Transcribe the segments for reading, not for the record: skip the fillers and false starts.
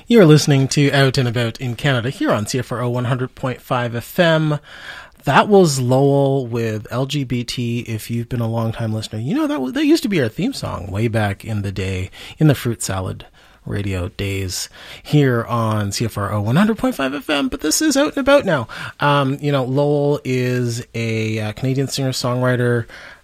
You're listening to Out and About in Canada here on CFRO 100.5 FM. That was Lowell with LGBT. If you've been a long-time listener, you know that used to be our theme song way back in the day, in the Fruit Salad radio days here on CFRO 100.5 FM, but this is Out and About now. Lowell is a Canadian singer-songwriter.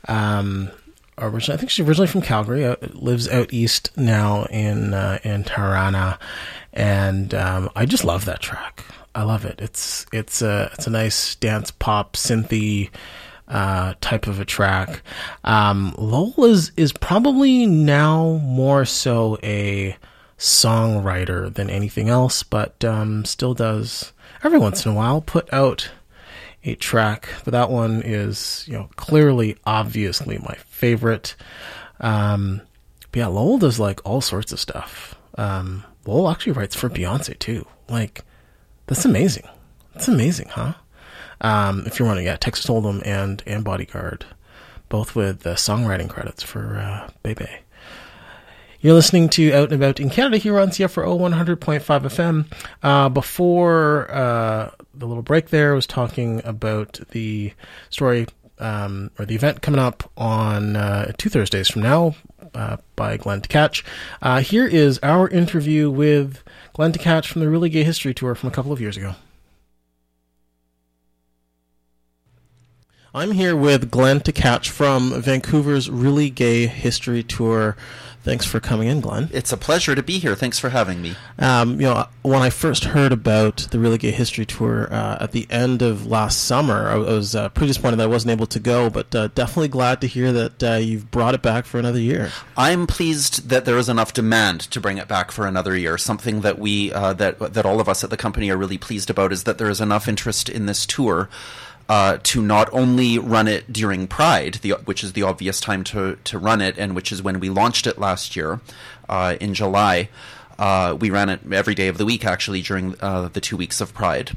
I think she's originally from Calgary, lives out east now in Tirana, and I just love that track. I love it. It's a nice dance pop synthy type of a track. Lowell is probably now more so a songwriter than anything else, but still does every once in a while put out a track. But that one is, clearly, obviously my favorite. But yeah, Lowell does like all sorts of stuff. Lowell actually writes for Beyonce too. Like, that's amazing. That's amazing, huh? If you're wondering, Texas Hold'em and Bodyguard, both with songwriting credits for Bebe. You're listening to Out and About in Canada here on CFRO 100.5 FM. Before the little break there, I was talking about the story or the event coming up on 2 Thursdays from now by Glenn Tkach. Here is our interview with Glenn Tkach from the Really Gay History Tour from a couple of years ago. I'm here with Glenn Tkach from Vancouver's Really Gay History Tour. Thanks for coming in, Glenn. It's a pleasure to be here. Thanks for having me. When I first heard about the Really Gay History Tour at the end of last summer, I was pretty disappointed that I wasn't able to go, but definitely glad to hear that you've brought it back for another year. I'm pleased that there is enough demand to bring it back for another year. Something that we that all of us at the company are really pleased about is that there is enough interest in this tour to not only run it during Pride, which is the obvious time to run it, and which is when we launched it last year in July. We ran it every day of the week, actually, during the 2 weeks of Pride.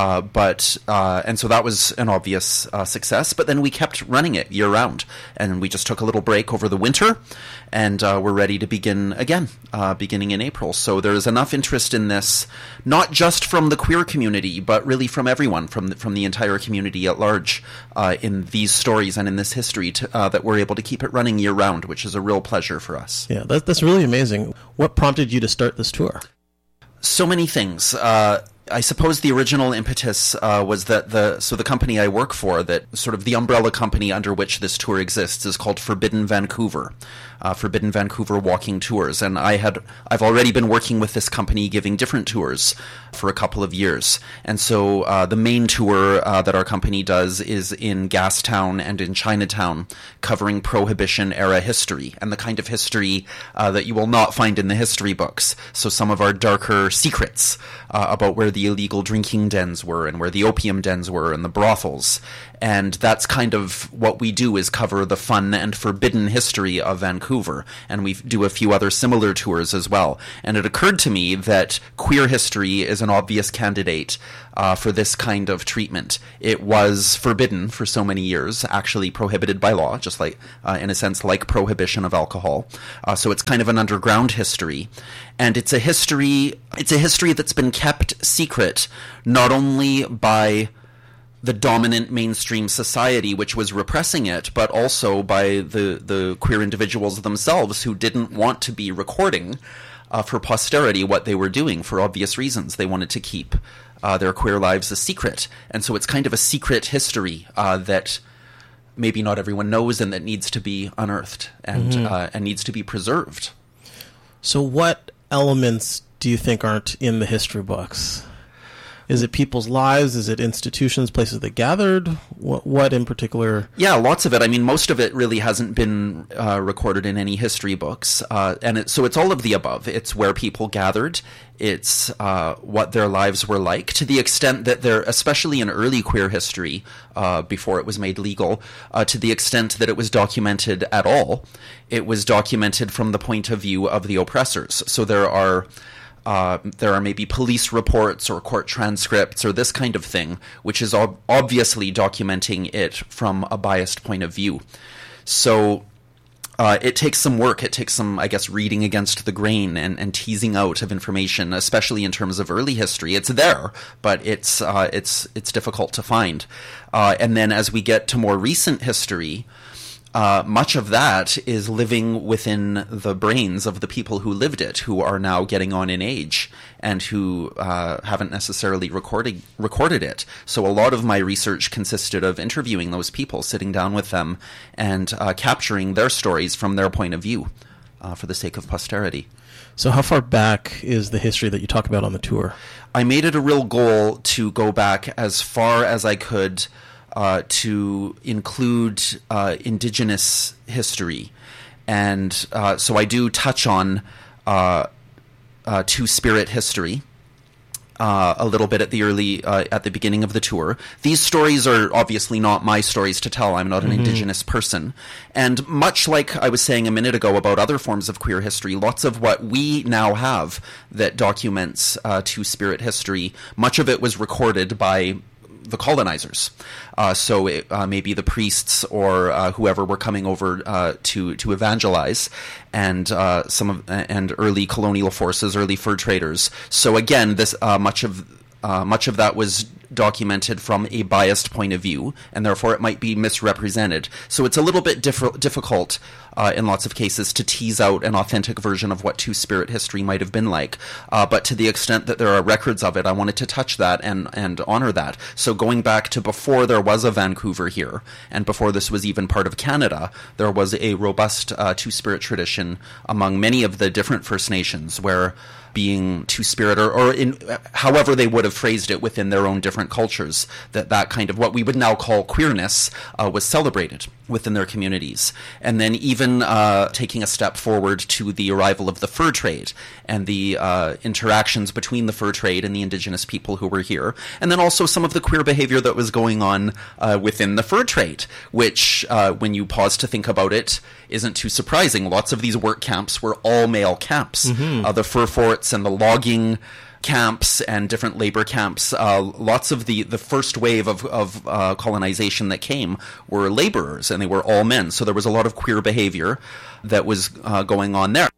And so that was an obvious success. But then we kept running it year round, and we just took a little break over the winter, and we're ready to begin again, beginning in April. So there is enough interest in this, not just from the queer community, but really from everyone, from the entire community at large, in these stories and in this history, that we're able to keep it running year round, which is a real pleasure for us. Yeah, that's really amazing. What prompted you to start this tour? So many things. I suppose the original impetus was that the company I work for, that sort of the umbrella company under which this tour exists, is called Forbidden Vancouver. Forbidden Vancouver Walking Tours, and I've already been working with this company giving different tours for a couple of years, and so the main tour that our company does is in Gastown and in Chinatown, covering Prohibition-era history, and the kind of history that you will not find in the history books, so some of our darker secrets about where the illegal drinking dens were, and where the opium dens were, and the brothels. And that's kind of what we do, is cover the fun and forbidden history of Vancouver. And we do a few other similar tours as well. And it occurred to me that queer history is an obvious candidate for this kind of treatment. It was forbidden for so many years, actually prohibited by law, just like, in a sense, like prohibition of alcohol. So it's kind of an underground history. And it's a history that's been kept secret, not only by the dominant mainstream society, which was repressing it, but also by the queer individuals themselves, who didn't want to be recording for posterity what they were doing for obvious reasons. They wanted to keep their queer lives a secret. And so it's kind of a secret history that maybe not everyone knows, and that needs to be unearthed and needs to be preserved. So what elements do you think aren't in the history books? Is it people's lives? Is it institutions, places they gathered? What in particular? Yeah, lots of it. I mean, most of it really hasn't been recorded in any history books. So it's all of the above. It's where people gathered. It's what their lives were like, to the extent that they're, especially in early queer history, before it was made legal, to the extent that it was documented at all, it was documented from the point of view of the oppressors. So there are maybe police reports or court transcripts or this kind of thing, which is obviously documenting it from a biased point of view. So It takes some work. It takes some, I guess, reading against the grain and teasing out of information, especially in terms of early history. It's there, but it's difficult to find. And then as we get to more recent history, much of that is living within the brains of the people who lived it, who are now getting on in age and who haven't necessarily recorded it. So a lot of my research consisted of interviewing those people, sitting down with them, and capturing their stories from their point of view for the sake of posterity. So how far back is the history that you talk about on the tour? I made it a real goal to go back as far as I could to include indigenous history. And so I do touch on Two-Spirit history a little bit at the beginning of the tour. These stories are obviously not my stories to tell. I'm not an indigenous person. And much like I was saying a minute ago about other forms of queer history, lots of what we now have that documents Two-Spirit history, much of it was recorded by the colonizers. So it may be the priests or whoever were coming over to evangelize, and and early colonial forces, early fur traders. So again, this much of that was documented from a biased point of view, and therefore it might be misrepresented. So it's a little bit difficult in lots of cases to tease out an authentic version of what Two-Spirit history might have been like. But to the extent that there are records of it, I wanted to touch that and honor that. So going back to before there was a Vancouver here, and before this was even part of Canada, there was a robust Two-Spirit tradition among many of the different First Nations, where being Two-Spirit, or in however they would have phrased it within their own different cultures, that kind of what we would now call queerness was celebrated within their communities. And then even taking a step forward to the arrival of the fur trade and the interactions between the fur trade and the indigenous people who were here, and then also some of the queer behavior that was going on within the fur trade, which when you pause to think about it, isn't too surprising. Lots of these work camps were all male camps. The fur forts and the logging camps and different labor camps, lots of the first wave of colonization that came were laborers, and they were all men. So there was a lot of queer behavior that was going on there.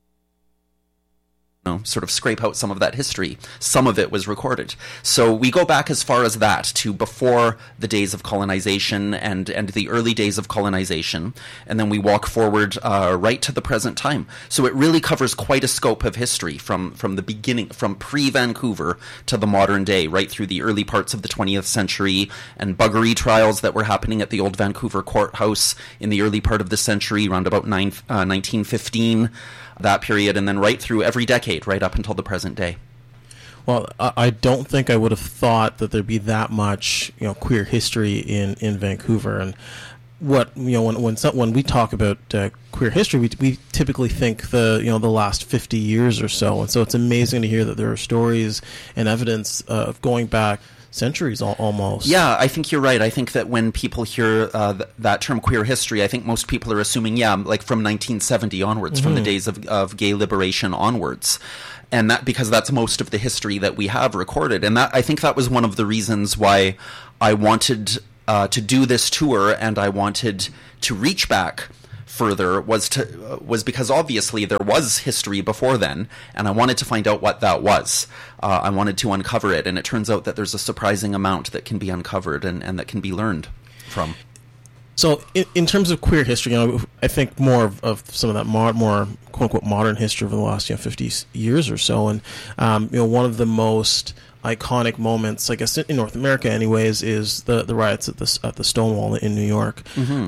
Sort of scrape out some of that history. Some of it was recorded. So we go back as far as that, to before the days of colonization and the early days of colonization, and then we walk forward right to the present time. So it really covers quite a scope of history from the beginning, from pre-Vancouver to the modern day, right through the early parts of the 20th century, and buggery trials that were happening at the old Vancouver courthouse in the early part of the century, around about 1915. That period, and then right through every decade, right up until the present day. Well, I don't think I would have thought that there'd be that much, queer history in Vancouver. And what when we talk about queer history, we typically think the last 50 years or so. And so it's amazing to hear that there are stories and evidence of going back centuries almost. Yeah, I think you're right. I think that when people hear that term queer history, I think most people are assuming, like from 1970 onwards, from the days of gay liberation onwards. And that because that's most of the history that we have recorded. And that I think that was one of the reasons why I wanted to do this tour, and I wanted to reach back further, was because obviously there was history before then, and I wanted to find out what that was. I wanted to uncover it, and it turns out that there's a surprising amount that can be uncovered and that can be learned from. So in terms of queer history, I think more of some of that more quote-unquote modern history over the last 50 years or so, and one of the most iconic moments, I guess, in North America anyways, is the riots at the Stonewall in New York.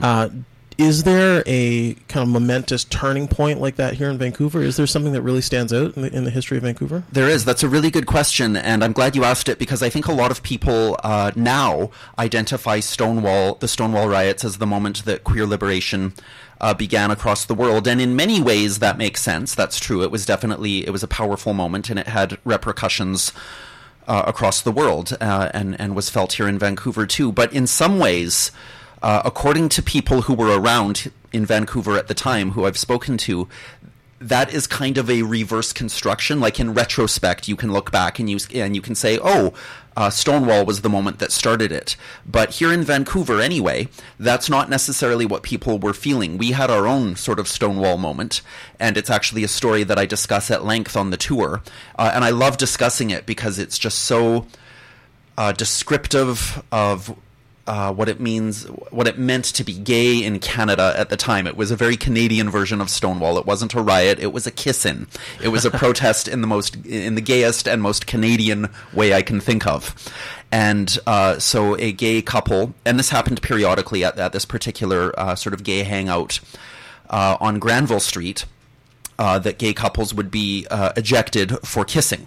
Is there a kind of momentous turning point like that here in Vancouver? Is there something that really stands out in the history of Vancouver? There is. That's a really good question, and I'm glad you asked it, because I think a lot of people now identify the Stonewall riots as the moment that queer liberation began across the world, and in many ways that makes sense. That's true. It was a powerful moment, and it had repercussions across the world, and was felt here in Vancouver too. But in some ways, according to people who were around in Vancouver at the time, who I've spoken to, that is kind of a reverse construction. Like in retrospect, you can look back and you can say, oh, Stonewall was the moment that started it. But here in Vancouver, anyway, that's not necessarily what people were feeling. We had our own sort of Stonewall moment, and it's actually a story that I discuss at length on the tour. And I love discussing it because it's just so descriptive of what it meant to be gay in Canada at the time. It was a very Canadian version of Stonewall. It wasn't a riot. It was a kiss-in. It was a protest in the gayest and most Canadian way I can think of. And so a gay couple, and this happened periodically at this particular sort of gay hangout on Granville Street, that gay couples would be ejected for kissing.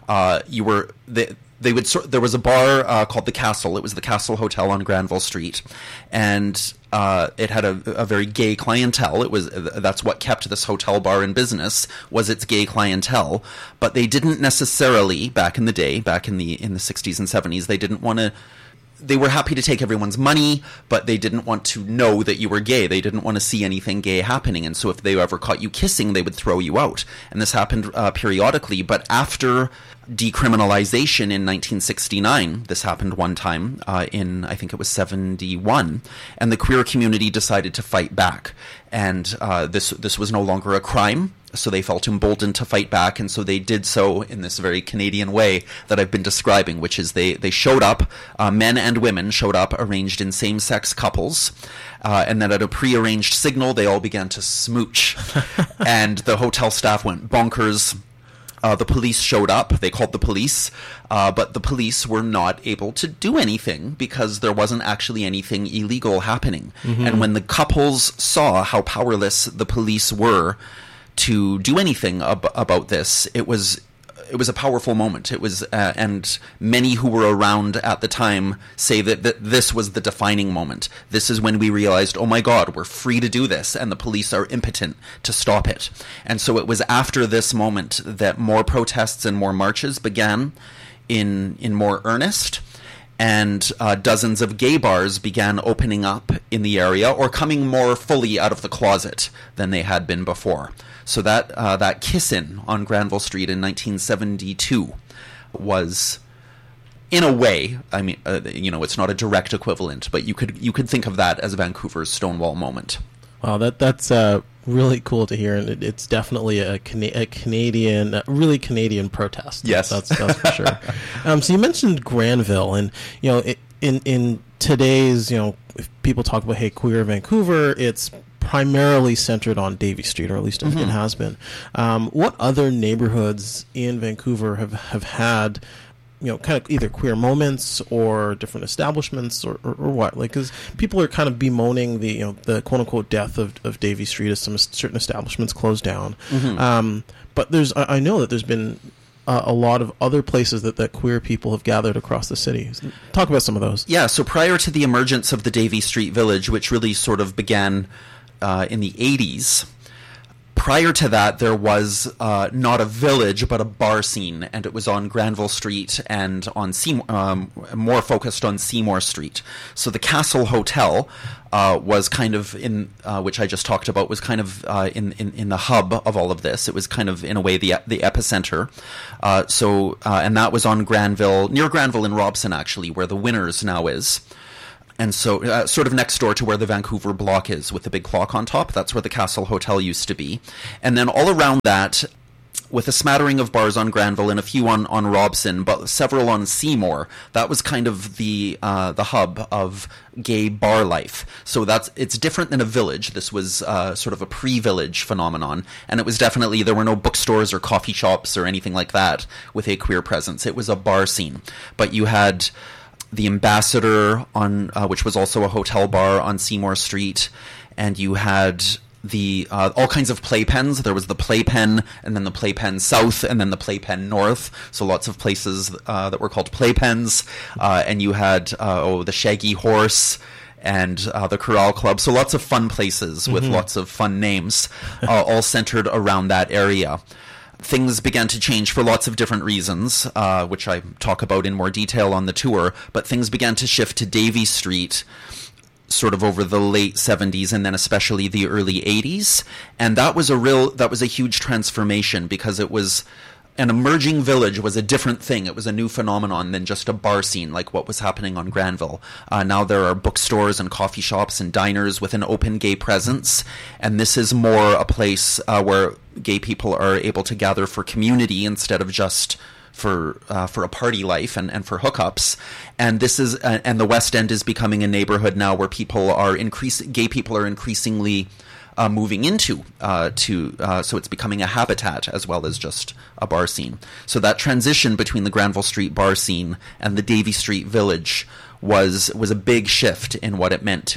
There was a bar called the Castle. It was the Castle Hotel on Granville Street, and it had a very gay clientele. That's what kept this hotel bar in business, was its gay clientele. But they didn't necessarily, back in the day, back in the 60s and 70s, they didn't want to. They were happy to take everyone's money, but they didn't want to know that you were gay. They didn't want to see anything gay happening. And so if they ever caught you kissing, they would throw you out. And this happened periodically. But after decriminalization in 1969, this happened one time in, I think it was 71, and the queer community decided to fight back. And this was no longer a crime. So they felt emboldened to fight back, and so they did so in this very Canadian way that I've been describing, which is they showed up, men and women showed up arranged in same-sex couples, and then at a prearranged signal, they all began to smooch. And the hotel staff went bonkers. The police showed up. They called the police, but the police were not able to do anything because there wasn't actually anything illegal happening. Mm-hmm. And when the couples saw how powerless the police were to do anything about this, it was a powerful moment. It was, and many who were around at the time say that this was the defining moment. This is when we realized, oh my God, we're free to do this, and the police are impotent to stop it. And so it was after this moment that more protests and more marches began in more earnest. And dozens of gay bars began opening up in the area, or coming more fully out of the closet than they had been before. So that kiss-in on Granville Street in 1972 was, in a way, I mean, it's not a direct equivalent, but you could think of that as Vancouver's Stonewall moment. Wow, that's really cool to hear, and it's definitely a Canadian, really Canadian protest. Yes, that's for sure. So you mentioned Granville, and in today's, if people talk about queer Vancouver, it's primarily centered on Davie Street, or at least it has been. What other neighborhoods in Vancouver have had kind of either queer moments or different establishments or what? Like, because people are kind of bemoaning the quote unquote death of Davie Street as some certain establishments closed down. Mm-hmm. But I know that there's been a lot of other places that queer people have gathered across the city. Talk about some of those. Yeah, so prior to the emergence of the Davie Street Village, which really sort of began in the 80s, prior to that, there was not a village, but a bar scene, and it was on Granville Street and on Seymour, more focused on Seymour Street. So the Castle Hotel was kind of in, which I just talked about, was kind of in the hub of all of this. It was kind of, in a way, the epicenter. And that was on Granville, near Granville and Robson, actually, where the Winners now is. And so, sort of next door to where the Vancouver Block is, with the big clock on top, that's where the Castle Hotel used to be. And then all around that, with a smattering of bars on Granville and a few on Robson, but several on Seymour, that was kind of the hub of gay bar life. So it's different than a village. This was sort of a pre-village phenomenon, and it was definitely, there were no bookstores or coffee shops or anything like that with a queer presence. It was a bar scene. But you had the Ambassador on, which was also a hotel bar on Seymour Street, and you had the all kinds of playpens. There was the Playpen, and then the Playpen South, and then the Playpen North. So lots of places that were called playpens, and you had the Shaggy Horse and the Corral Club. So lots of fun places with lots of fun names, all centered around that area. Things began to change for lots of different reasons, which I talk about in more detail on the tour, but things began to shift to Davie Street sort of over the late 70s and then especially the early 80s. And that was a huge transformation, because it was an emerging village was a different thing. It was a new phenomenon than just a bar scene like what was happening on Granville. Now there are bookstores and coffee shops and diners with an open gay presence, and this is more a place where gay people are able to gather for community instead of just for a party life and for hookups. And this is and the West End is becoming a neighborhood now where gay people are increasingly moving into so it's becoming a habitat as well as just a bar scene. So that transition between the Granville Street bar scene and the Davie Street village was a big shift in what it meant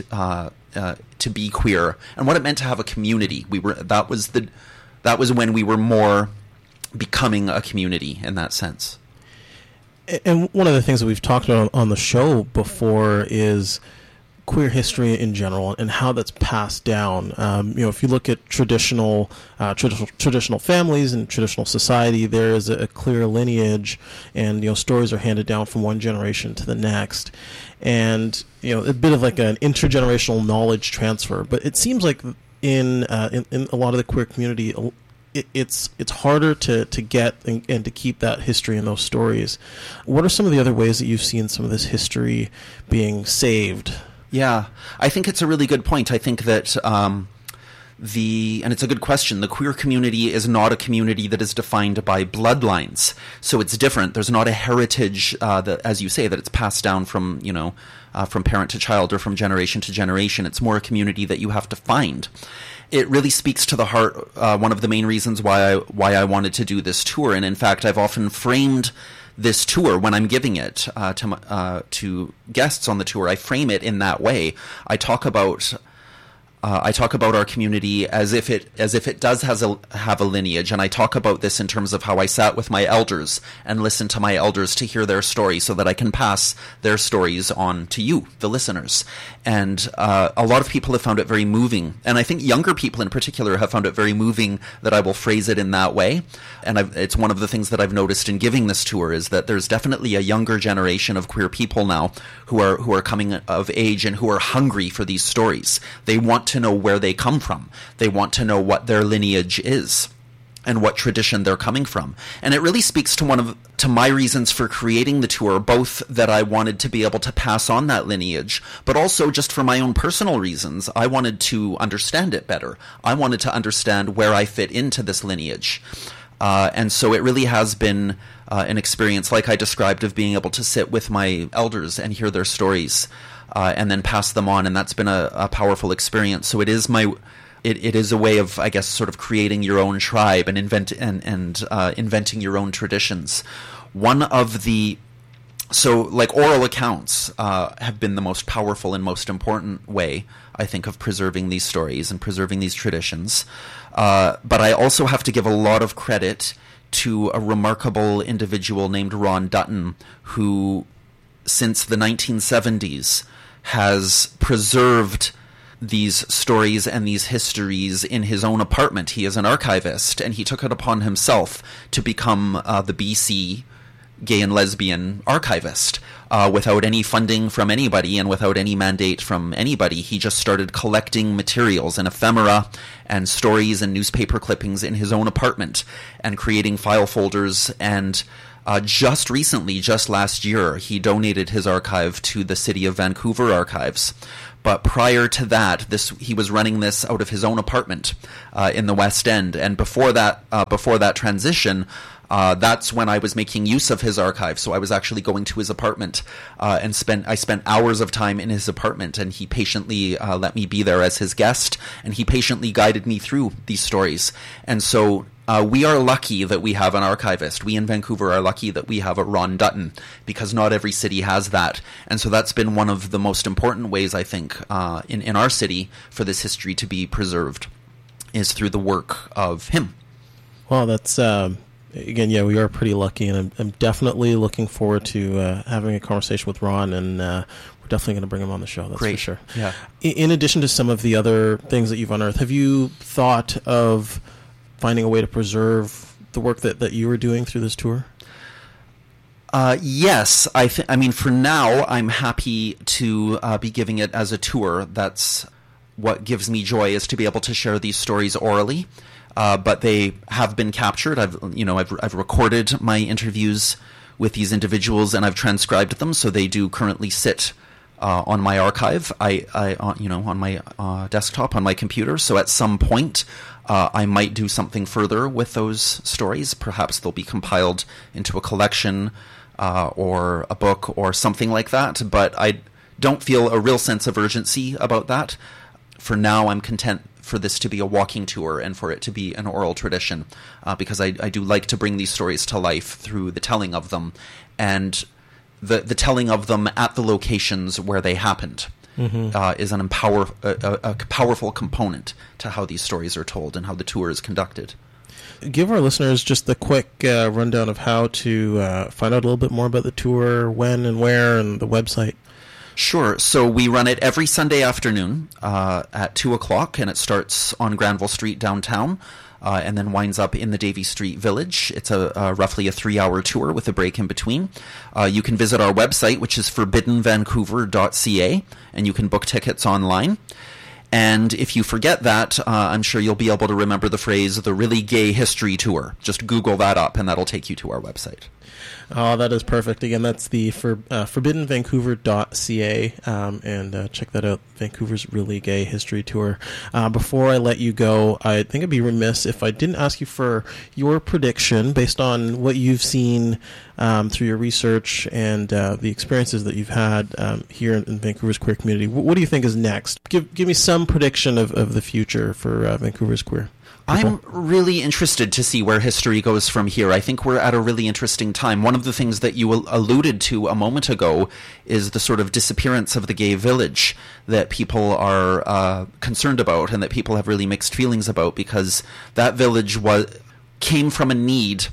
to be queer and what it meant to have a community. That was when we were more becoming a community in that sense. And one of the things that we've talked about on the show before is queer history in general and how that's passed down. If you look at traditional families and traditional society, there is a clear lineage, and stories are handed down from one generation to the next, and a bit of like an intergenerational knowledge transfer. But it seems like in a lot of the queer community, it's harder to get and to keep that history and those stories. What are some of the other ways that you've seen some of this history being saved? Yeah, I think it's a really good point. I think that and it's a good question, the queer community is not a community that is defined by bloodlines. So it's different. There's not a heritage, that, as you say, that it's passed down from, from parent to child or from generation to generation. It's more a community that you have to find. It really speaks to the heart, one of the main reasons why I wanted to do this tour. And in fact, I've often framed this tour, when I'm giving it to guests on the tour, I frame it in that way. I talk about our community as if it does have a lineage, and I talk about this in terms of how I sat with my elders and listened to my elders to hear their story, so that I can pass their stories on to you, the listeners. And a lot of people have found it very moving, and I think younger people in particular have found it very moving that I will phrase it in that way. And it's one of the things that I've noticed in giving this tour, is that there's definitely a younger generation of queer people now who are coming of age and who are hungry for these stories. They want to know where they come from. They want to know what their lineage is and what tradition they're coming from. And it really speaks to my reasons for creating the tour, both that I wanted to be able to pass on that lineage, but also just for my own personal reasons. I wanted to understand it better. I wanted to understand where I fit into this lineage. And so it really has been an experience, like I described, of being able to sit with my elders and hear their stories, and then pass them on. And that's been a powerful experience. So it is it is a way of, I guess, sort of creating your own tribe and inventing your own traditions. Like oral accounts have been the most powerful and most important way, I think, of preserving these stories and preserving these traditions. But I also have to give a lot of credit to a remarkable individual named Ron Dutton, who, since the 1970s, has preserved these stories and these histories in his own apartment. He is an archivist, and he took it upon himself to become the BC gay and lesbian archivist, without any funding from anybody and without any mandate from anybody. He just started collecting materials and ephemera and stories and newspaper clippings in his own apartment and creating file folders. And just recently, just last year, he donated his archive to the City of Vancouver Archives. But prior to that, he was running this out of his own apartment in the West End. And before that transition, that's when I was making use of his archive. So I was actually going to his apartment I spent hours of time in his apartment, and he patiently let me be there as his guest, and he patiently guided me through these stories. And so we are lucky that we have an archivist. We in Vancouver are lucky that we have a Ron Dutton, because not every city has that. And so that's been one of the most important ways, I think, in our city for this history to be preserved, is through the work of him. Well, that's... Again, yeah, we are pretty lucky, and I'm definitely looking forward to having a conversation with Ron, and we're definitely going to bring him on the show, that's Great. For sure. Yeah. In addition to some of the other things that you've unearthed, have you thought of finding a way to preserve the work that you were doing through this tour? Yes, I mean, for now, I'm happy to be giving it as a tour. That's what gives me joy, is to be able to share these stories orally. But they have been captured. I've recorded my interviews with these individuals, and I've transcribed them, so they do currently sit on my archive. On my desktop on my computer. So at some point, I might do something further with those stories. Perhaps they'll be compiled into a collection or a book or something like that. But I don't feel a real sense of urgency about that. For now, I'm content for this to be a walking tour and for it to be an oral tradition, because I do like to bring these stories to life through the telling of them, and the telling of them at the locations where they happened. Is a powerful component to how these stories are told and how the tour is conducted. Give our listeners just a quick rundown of how to find out a little bit more about the tour, when and where, and the website. Sure. So we run it every Sunday afternoon at 2 o'clock, and it starts on Granville Street downtown and then winds up in the Davie Street Village. It's roughly a 3-hour tour with a break in between. You can visit our website, which is forbiddenvancouver.ca, and you can book tickets online. And if you forget that, I'm sure you'll be able to remember the phrase, the Really Gay History Tour. Just Google that up, and that'll take you to our website. Oh, that is perfect. Again, that's the forbiddenvancouver.ca, and check that out, Vancouver's Really Gay History Tour. Before I let you go, I think I'd be remiss if I didn't ask you for your prediction based on what you've seen through your research and the experiences that you've had here in Vancouver's queer community. What do you think is next? Give me some prediction of the future for Vancouver's queer people. I'm really interested to see where history goes from here. I think we're at a really interesting time. One of the things that you alluded to a moment ago is the sort of disappearance of the gay village that people are concerned about, and that people have really mixed feelings about, because that village came from a need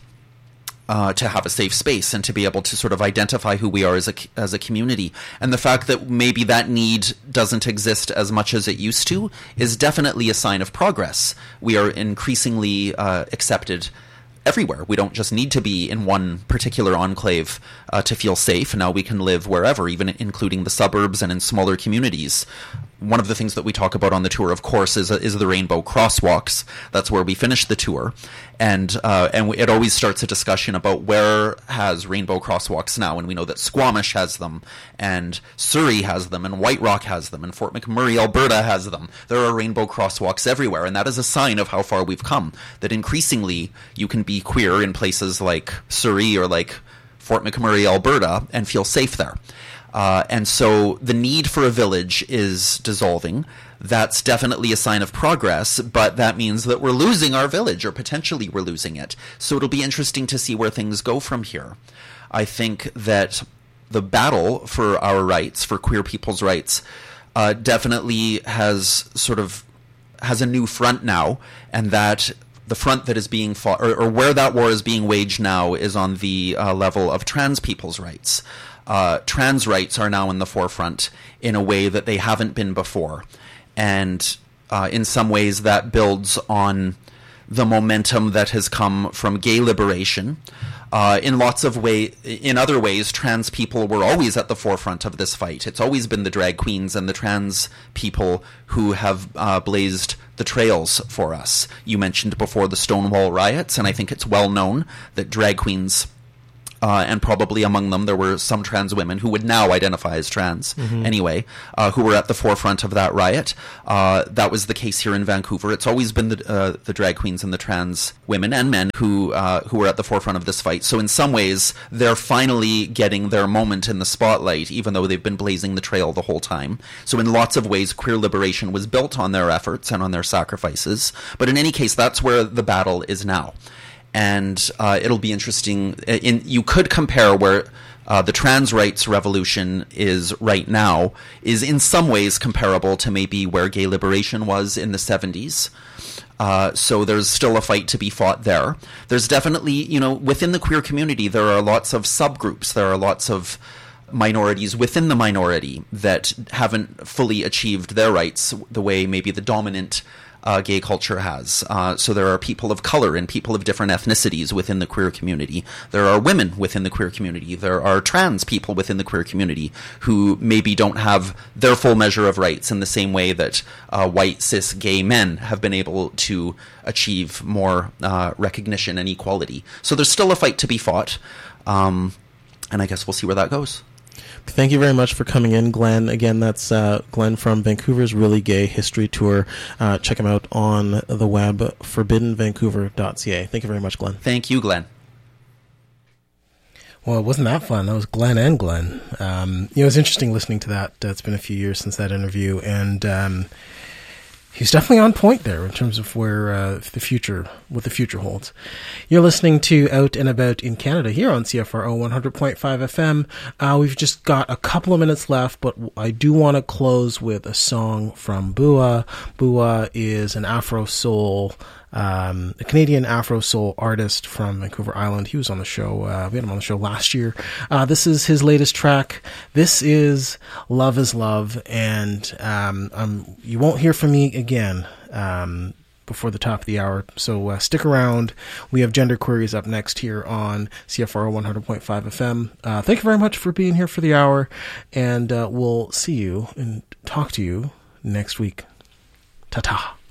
to have a safe space and to be able to sort of identify who we are as a community. And the fact that maybe that need doesn't exist as much as it used to is definitely a sign of progress. We are increasingly accepted everywhere. We don't just need to be in one particular enclave to feel safe. Now we can live wherever, even including the suburbs and in smaller communities. One of the things that we talk about on the tour, of course, is the rainbow crosswalks. That's where we finish the tour, and it always starts a discussion about where has rainbow crosswalks now, and we know that Squamish has them, and Surrey has them, and White Rock has them, and Fort McMurray, Alberta has them. There are rainbow crosswalks everywhere, and that is a sign of how far we've come, that increasingly you can be queer in places like Surrey or like Fort McMurray, Alberta, and feel safe there. And so the need for a village is dissolving. That's definitely a sign of progress, but that means that we're losing our village, or potentially we're losing it. So it'll be interesting to see where things go from here. I think that the battle for our rights, for queer people's rights, definitely has a new front now, and that the front that is being fought, or where that war is being waged now, is on the level of trans people's rights. Trans rights are now in the forefront in a way that they haven't been before. And in some ways that builds on the momentum that has come from gay liberation. In other ways, trans people were always at the forefront of this fight. It's always been the drag queens and the trans people who have blazed the trails for us. You mentioned before the Stonewall riots, and I think it's well known that drag queens, and probably among them there were some trans women who would now identify as trans anyway, who were at the forefront of that riot. That was the case here in Vancouver. It's always been the drag queens and the trans women and men who were at the forefront of this fight. So in some ways, they're finally getting their moment in the spotlight, even though they've been blazing the trail the whole time. So in lots of ways, queer liberation was built on their efforts and on their sacrifices. But in any case, that's where the battle is now. And it'll be interesting. You could compare where the trans rights revolution is right now is in some ways comparable to maybe where gay liberation was in the 70s. So there's still a fight to be fought there. There's definitely, within the queer community, there are lots of subgroups. There are lots of minorities within the minority that haven't fully achieved their rights the way maybe the dominant gay culture has. So there are people of color and people of different ethnicities within the queer community. There are women within the queer community. There are trans people within the queer community who maybe don't have their full measure of rights in the same way that white, cis, gay men have been able to achieve more recognition and equality. So there's still a fight to be fought, and I guess we'll see where that goes. Thank you very much for coming in, Glenn. Again, that's Glenn from Vancouver's Really Gay History Tour. Check him out on the web, forbiddenvancouver.ca. Thank you very much, Glenn. Thank you, Glenn. Well, it wasn't that fun. That was Glenn and Glenn. It was interesting listening to that. It's been a few years since that interview, and he's definitely on point there in terms of where what the future holds. You're listening to Out and About in Canada here on CFRO 100.5 FM. We've just got a couple of minutes left, but I do want to close with a song from Bua. Bua is an Afro soul, a Canadian Afro soul artist from Vancouver Island. He was on the show. We had him on the show last year. This is his latest track. This is Love is Love, and you won't hear from me again before the top of the hour, so stick around. We have Gender Queries up next here on CFRO 100.5 FM. Thank you very much for being here for the hour, and we'll see you and talk to you next week. Ta-ta.